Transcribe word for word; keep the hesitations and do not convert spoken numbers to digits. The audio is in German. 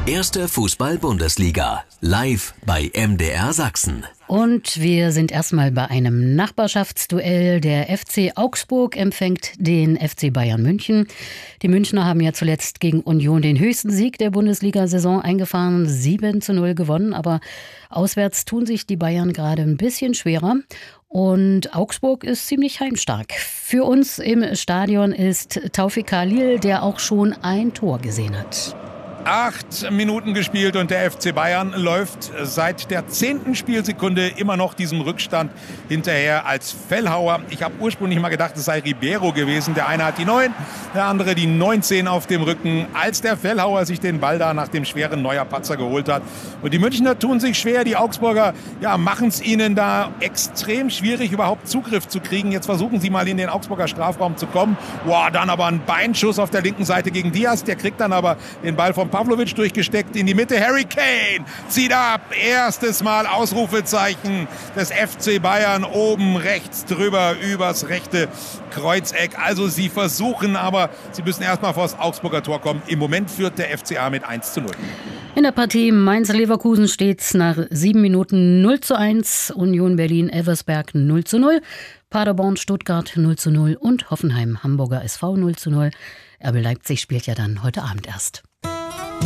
Erste Fußball-Bundesliga, live bei M D R Sachsen. Und wir sind erstmal bei einem Nachbarschaftsduell. Der F C Augsburg empfängt den F C Bayern München. Die Münchner haben ja zuletzt gegen Union den höchsten Sieg der Bundesliga-Saison eingefahren, sieben zu null gewonnen. Aber auswärts tun sich die Bayern gerade ein bisschen schwerer. Und Augsburg ist ziemlich heimstark. Für uns im Stadion ist Taufik Khalil, der auch schon ein Tor gesehen hat. Acht Minuten gespielt und der F C Bayern läuft seit der zehnten Spielsekunde immer noch diesem Rückstand hinterher als Fellhauer. Ich habe ursprünglich mal gedacht, es sei Ribeiro gewesen. Der eine hat die neun, der andere die neunzehn auf dem Rücken, als der Fellhauer sich den Ball da nach dem schweren Neuer-Patzer geholt hat. Und die Münchner tun sich schwer, die Augsburger ja, machen es ihnen da extrem schwierig, überhaupt Zugriff zu kriegen. Jetzt versuchen sie mal in den Augsburger Strafraum zu kommen. Boah, dann aber ein Beinschuss auf der linken Seite gegen Diaz. Der kriegt dann aber den Ball vom Pavlovic durchgesteckt in die Mitte. Harry Kane zieht ab. Erstes Mal Ausrufezeichen des F C Bayern oben rechts drüber übers rechte Kreuzeck. Also sie versuchen, aber sie müssen erstmal vor das Augsburger Tor kommen. Im Moment führt der F C A mit eins zu null. In der Partie Mainz-Leverkusen steht es nach sieben Minuten null zu eins. Union Berlin-Elversberg null zu null. Paderborn-Stuttgart null zu null und Hoffenheim-Hamburger S V null zu null. R B Leipzig spielt ja dann heute Abend erst.